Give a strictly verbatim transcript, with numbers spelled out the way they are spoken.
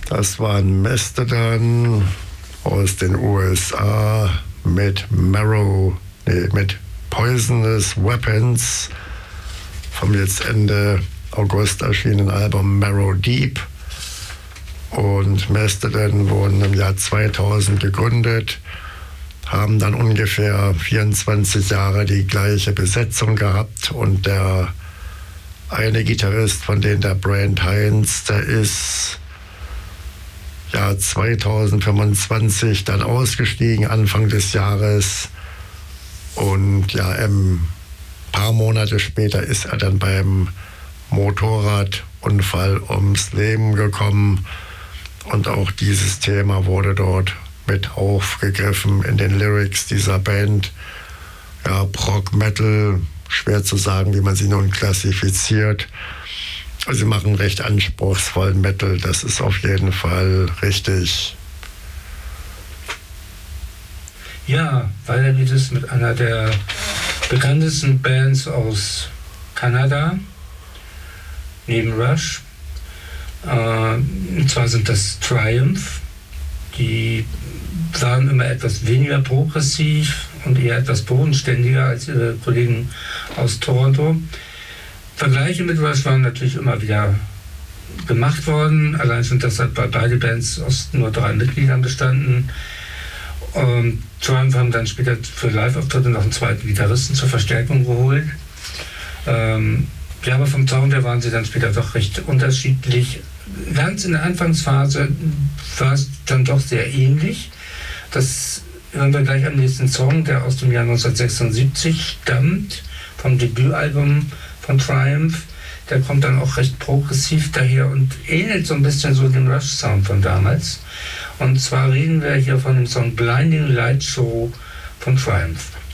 Das waren Mastodon aus den U S A mit Marrow, nee, mit Poisonous Weapons vom jetzt Ende August erschienenen Album Marrow Deep. Und Mastodon wurden im Jahr zweitausend gegründet, haben dann ungefähr vierundzwanzig Jahre die gleiche Besetzung gehabt und der eine Gitarrist, von denen der Brent Hinds, der ist ja zweitausendfünfundzwanzig dann ausgestiegen, Anfang des Jahres. Und ja, ein paar Monate später ist er dann beim Motorradunfall ums Leben gekommen. Und auch dieses Thema wurde dort mit aufgegriffen in den Lyrics dieser Band. Ja, Prog Metal, schwer zu sagen, wie man sie nun klassifiziert. Sie machen recht anspruchsvollen Metal, das ist auf jeden Fall richtig. Ja, weiter geht es mit einer der bekanntesten Bands aus Kanada, neben Rush. Äh, und zwar sind das Triumph. Die waren immer etwas weniger progressiv und eher etwas bodenständiger als ihre Kollegen aus Toronto. Vergleiche mit Rush waren natürlich immer wieder gemacht worden, allein schon deshalb, weil beide Bands aus nur drei Mitgliedern bestanden. Und Triumph haben dann später für Live-Auftritte noch einen zweiten Gitarristen zur Verstärkung geholt. Ähm, ja, aber vom Sound her waren sie dann später doch recht unterschiedlich. Ganz in der Anfangsphase war es dann doch sehr ähnlich. Das hören wir gleich am nächsten Song, der aus dem Jahr neunzehnhundertsechsundsiebzig stammt, vom Debütalbum von Triumph. Der kommt dann auch recht progressiv daher und ähnelt so ein bisschen so dem Rush-Sound von damals. Und zwar reden wir hier von dem Song Blinding Light Show von Triumph.